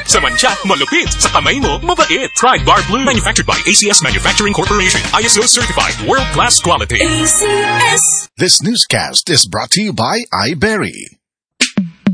Sa mancha, malupit. Sa kamay mo, mabait. Pride Bar Blue. Manufactured by ACS Manufacturing Corporation. ISO certified. World-class quality. ACS. This newscast is brought to you by iBerry.